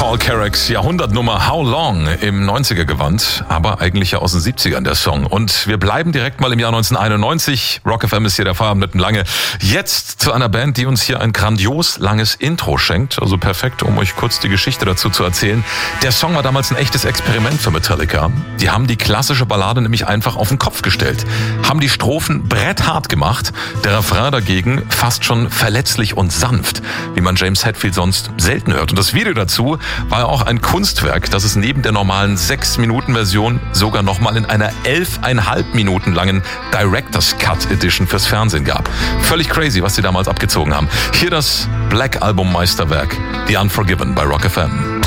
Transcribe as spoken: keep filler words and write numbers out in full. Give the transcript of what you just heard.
Paul Carracks Jahrhundertnummer How Long im neunziger-Gewand, aber eigentlich ja aus den siebzigern der Song. Und wir bleiben direkt mal im Jahr neunzehnhunderteinundneunzig. Rock F M ist hier der Feierabend mit lange. Jetzt zu einer Band, die uns hier ein grandios langes Intro schenkt. Also perfekt, um euch kurz die Geschichte dazu zu erzählen. Der Song war damals ein echtes Experiment für Metallica. Die haben die klassische Ballade nämlich einfach auf den Kopf gestellt. Haben die Strophen bretthart gemacht. Der Refrain dagegen fast schon verletzlich und sanft, wie man James Hetfield sonst selten hört. Und das Video dazu war auch ein Kunstwerk, das es neben der normalen sechs Minuten Version sogar nochmal in einer elfeinhalb Minuten langen Director's Cut Edition fürs Fernsehen gab. Völlig crazy, was sie damals abgezogen haben. Hier das Black Album Meisterwerk, The Unforgiven bei Rock F M.